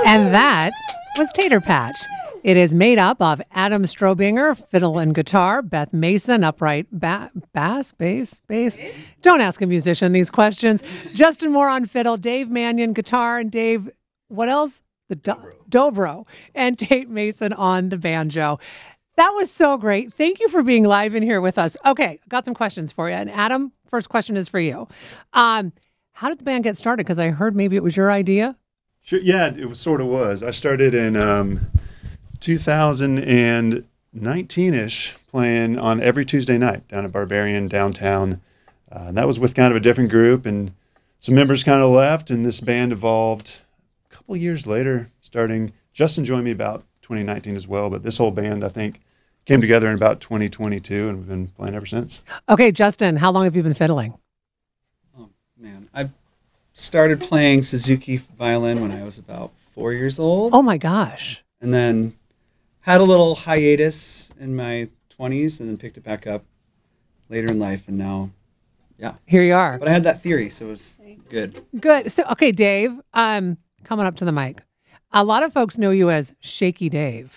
And that was Tater Patch. It is made up of Adam Strobinger, fiddle and guitar, Beth Mason, upright bass. Don't ask a musician these questions. Justin Moore on fiddle, Dave Mannion guitar, and Dave, what else? The dobro, and Tate Mason on the banjo. That was so great. Thank you for being live in here with us. Okay, got some questions for you. And Adam, first question is for you. How did the band get started? Because I heard maybe it was your idea. Sure. Yeah, it was. I started in 2019-ish, playing on every Tuesday night down at Barbarian downtown. And that was with kind of a different group, and some members kind of left, and this band evolved a couple years later, starting. Justin joined me about 2019 as well, but this whole band, I think, came together in about 2022, and we've been playing ever since. Okay, Justin, how long have you been fiddling? Oh, man. I started playing Suzuki violin when I was about 4 years old. Oh, my gosh. And then had a little hiatus in my 20s and then picked it back up later in life. And now, yeah. Here you are. But I had that theory, so it was good. Good. So, okay, Dave, coming up to the mic. A lot of folks know you as Shaky Dave.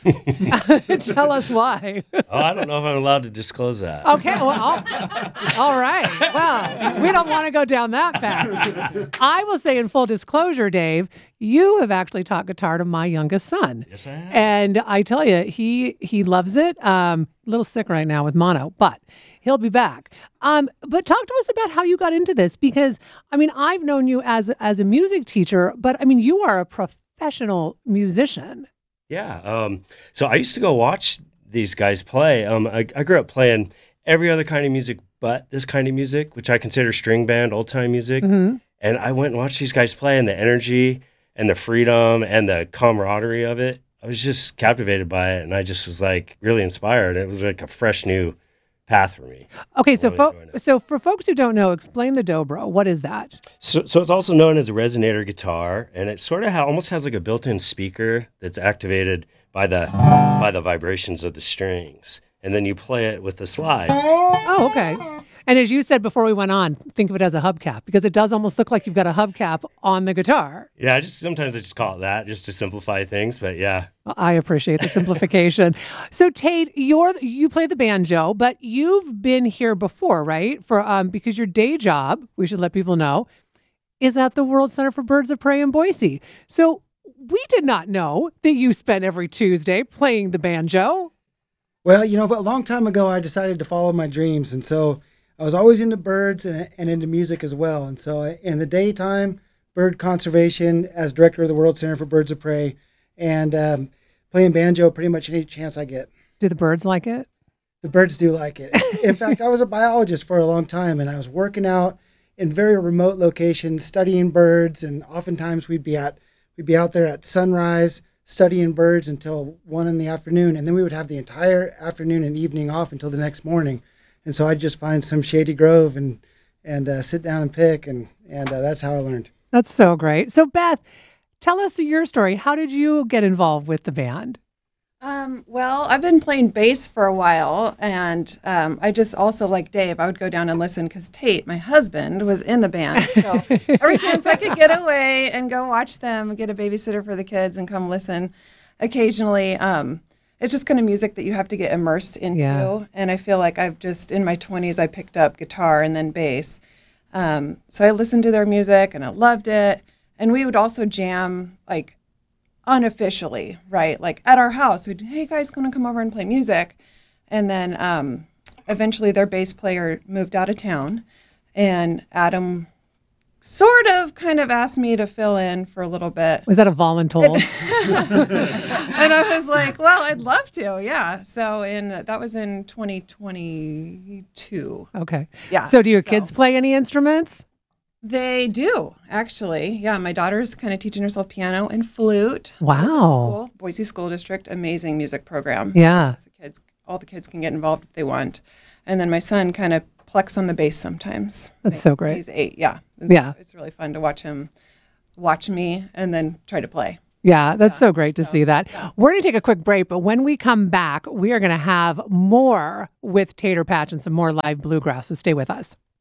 Tell us why. I don't know if I'm allowed to disclose that. Okay, well, all right. Well, we don't want to go down that path. I will say in full disclosure, Dave, you have actually taught guitar to my youngest son. Yes, I have. And I tell you, he loves it. A little sick right now with mono, but he'll be back. But talk to us about how you got into this, because, I mean, I've known you as a music teacher, but, I mean, you are a professional musician. Yeah. So I used to go watch these guys play. I grew up playing every other kind of music but this kind of music, which I consider string band, old time music. Mm-hmm. And I went and watched these guys play, and the energy and the freedom and the camaraderie of it. I was just captivated by it, and I just was like really inspired. It was like a fresh new path for me. Okay, so for folks who don't know, explain the dobro. What is that? So it's also known as a resonator guitar, and it sort of almost has like a built-in speaker that's activated by the vibrations of the strings, and then you play it with the slide. Oh, okay. And as you said before we went on, think of it as a hubcap, because it does almost look like you've got a hubcap on the guitar. Yeah, sometimes I just call it that just to simplify things, but yeah. Well, I appreciate the simplification. So Tate, you play the banjo, but you've been here before, right? For because your day job, we should let people know, is at the World Center for Birds of Prey in Boise. So we did not know that you spent every Tuesday playing the banjo. Well, a long time ago, I decided to follow my dreams, and so I was always into birds and into music as well. And so in the daytime, bird conservation as director of the World Center for Birds of Prey, and playing banjo pretty much any chance I get. Do the birds like it? The birds do like it. In fact, I was a biologist for a long time, and I was working out in very remote locations, studying birds, and oftentimes we'd be out there at sunrise studying birds until 1 p.m, and then we would have the entire afternoon and evening off until the next morning. And so I'd just find some shady grove and sit down and pick, and that's how I learned. That's so great. So Beth, tell us your story. How did you get involved with the band? Well, I've been playing bass for a while, and I just also, like Dave, I would go down and listen because Tate, my husband, was in the band. So every chance I could get away and go watch them, get a babysitter for the kids, and come listen occasionally. It's just kind of music that you have to get immersed into. Yeah. And I feel like I've just, in my 20s, I picked up guitar and then bass. So I listened to their music and I loved it. And we would also jam, like, unofficially, right? Like at our house, hey guys, gonna come over and play music. And then eventually their bass player moved out of town, and Adam sort of kind of asked me to fill in for a little bit. Was that a voluntold? And I was like, well, I'd love to, yeah. So that was in 2022. Okay. Yeah. So do your kids play any instruments? They do, actually. Yeah, my daughter's kind of teaching herself piano and flute. Wow. Boise School District, amazing music program. Yeah. All the kids can get involved if they want. And then my son kind of plucks on the bass sometimes. That's so great. He's 8, yeah. Yeah. It's really fun to watch him watch me and then try to play. Yeah, that's so great to see that. Yeah. We're going to take a quick break, but when we come back, we are going to have more with Tater Patch and some more live bluegrass, so stay with us.